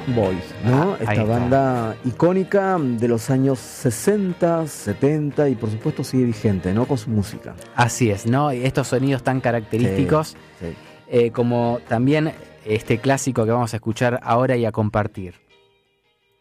Boys, ¿no? Ahí Esta está. banda icónica de los años 60, 70 y por supuesto sigue vigente, ¿no? Con su música. Así es, ¿no? Y estos sonidos tan característicos, Sí. como también este clásico que vamos a escuchar ahora y a compartir.